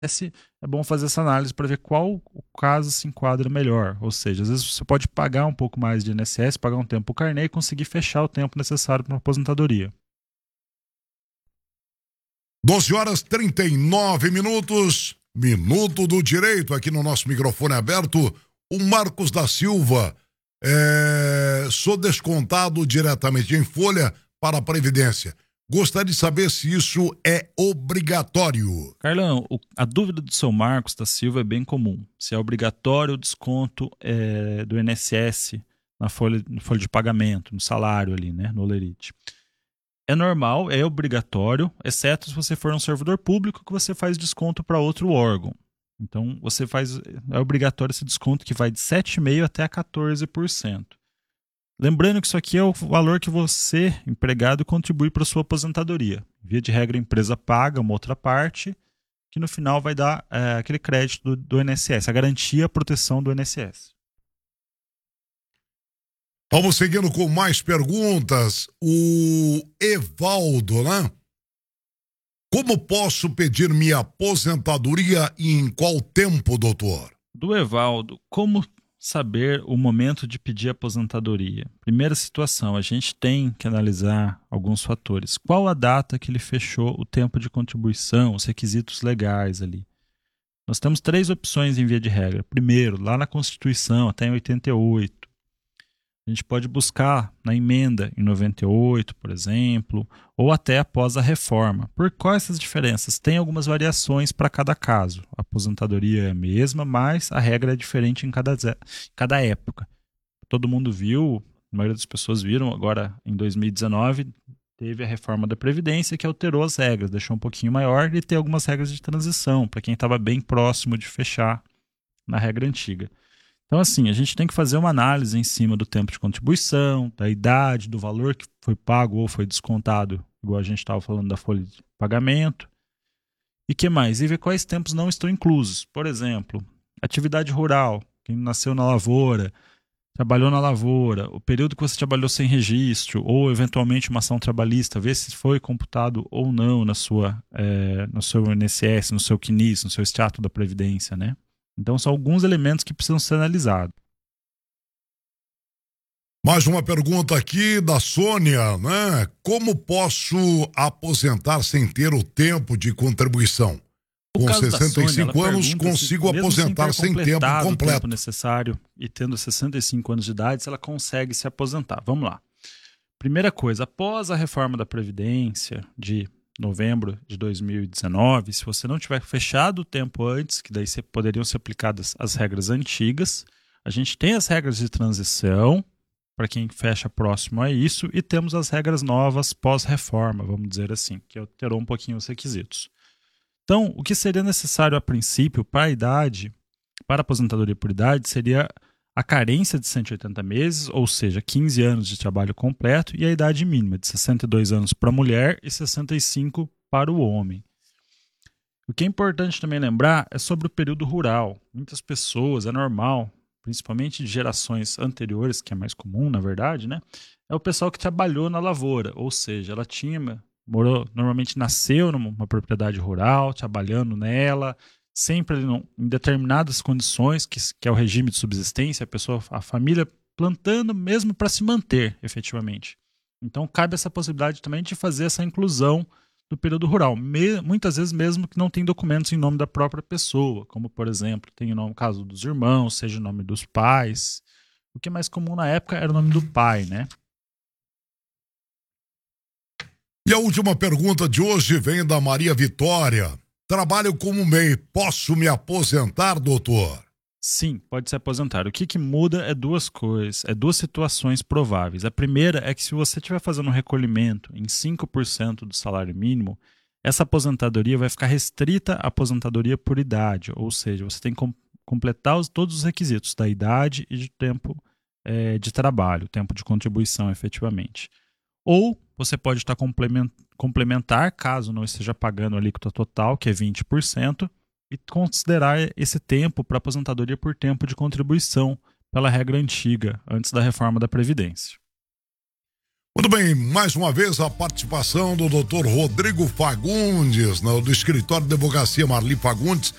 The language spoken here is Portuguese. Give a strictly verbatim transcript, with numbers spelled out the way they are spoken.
é bom fazer essa análise para ver qual o caso se enquadra melhor. Ou seja, às vezes você pode pagar um pouco mais de I N S S, pagar um tempo para o carnê e conseguir fechar o tempo necessário para uma aposentadoria. doze horas e trinta e nove minutos, Minuto do Direito, aqui no nosso microfone aberto, o Marcos da Silva. É, sou descontado diretamente em folha para a Previdência. Gostaria de saber se isso é obrigatório. Carlão, o, a dúvida do seu Marcos da Silva é bem comum. Se é obrigatório o desconto é, do I N S S na folha, na folha de pagamento, no salário ali, né, no Olerite. É normal, é obrigatório, exceto se você for um servidor público que você faz desconto para outro órgão. Então, você faz, é obrigatório esse desconto que vai de sete vírgula cinco por cento até quatorze por cento. Lembrando que isso aqui é o valor que você, empregado, contribui para a sua aposentadoria. Via de regra, a empresa paga uma outra parte, que no final vai dar é, aquele crédito do, do I N S S, a garantia, a proteção do I N S S. Vamos seguindo com mais perguntas. O Evaldo, né? Como posso pedir minha aposentadoria e em qual tempo, doutor? Do Evaldo, como saber o momento de pedir aposentadoria? Primeira situação, a gente tem que analisar alguns fatores. Qual a data que ele fechou o tempo de contribuição, os requisitos legais ali? Nós temos três opções em via de regra. Primeiro, lá na Constituição, até em oitenta e oito. A gente pode buscar na emenda em noventa e oito, por exemplo, ou até após a reforma. Por quais essas diferenças? Tem algumas variações para cada caso. A aposentadoria é a mesma, mas a regra é diferente em cada, cada época. Todo mundo viu, a maioria das pessoas viram, agora em dois mil e dezenove teve a reforma da Previdência que alterou as regras, deixou um pouquinho maior e tem algumas regras de transição para quem estava bem próximo de fechar na regra antiga. Então, assim, a gente tem que fazer uma análise em cima do tempo de contribuição, da idade, do valor que foi pago ou foi descontado, igual a gente estava falando da folha de pagamento. E que mais? E ver quais tempos não estão inclusos. Por exemplo, atividade rural, quem nasceu na lavoura, trabalhou na lavoura, o período que você trabalhou sem registro, ou eventualmente uma ação trabalhista, ver se foi computado ou não na sua, é, no seu I N S S, no seu C N I S, no seu extrato da Previdência, né? Então, são alguns elementos que precisam ser analisados. Mais uma pergunta aqui da Sônia, né? Como posso aposentar sem ter o tempo de contribuição? Com sessenta e cinco anos, consigo aposentar sem tempo completo. O tempo necessário e tendo sessenta e cinco anos de idade, se ela consegue se aposentar. Vamos lá. Primeira coisa, após a reforma da Previdência de novembro de dois mil e dezenove, se você não tiver fechado o tempo antes, que daí poderiam ser aplicadas as regras antigas, a gente tem as regras de transição, para quem fecha próximo a isso, e temos as regras novas pós-reforma, vamos dizer assim, que alterou um pouquinho os requisitos. Então, o que seria necessário a princípio para a idade, para a aposentadoria por idade, seria a carência de cento e oitenta meses, ou seja, quinze anos de trabalho completo, e a idade mínima de sessenta e dois anos para a mulher e sessenta e cinco para o homem. O que é importante também lembrar é sobre o período rural. Muitas pessoas, é normal, principalmente de gerações anteriores, que é mais comum, na verdade, né? É o pessoal que trabalhou na lavoura, ou seja, ela tinha, morou, normalmente nasceu numa propriedade rural, trabalhando nela, sempre em determinadas condições, que, que é o regime de subsistência, a pessoa, a família plantando mesmo para se manter, efetivamente. Então, cabe essa possibilidade também de fazer essa inclusão do período rural, Me, muitas vezes mesmo que não tem documentos em nome da própria pessoa, como, por exemplo, tem o nome, caso dos irmãos, seja o nome dos pais. O que é mais comum na época era o nome do pai, né? E a última pergunta de hoje vem da Maria Vitória. Trabalho como M E I, posso me aposentar, doutor? Sim, pode se aposentar. O que, que muda é duas coisas, é duas situações prováveis. A primeira é que se você estiver fazendo um recolhimento em cinco por cento do salário mínimo, essa aposentadoria vai ficar restrita à aposentadoria por idade, ou seja, você tem que com completar os, todos os requisitos da idade e de tempo é, de trabalho, tempo de contribuição efetivamente. Ou você pode estar complementar, caso não esteja pagando a alíquota total, que é vinte por cento, e considerar esse tempo para aposentadoria por tempo de contribuição pela regra antiga, antes da reforma da Previdência. Muito bem, mais uma vez a participação do doutor Rodrigo Fagundes, no, do escritório de advocacia Marli Fagundes,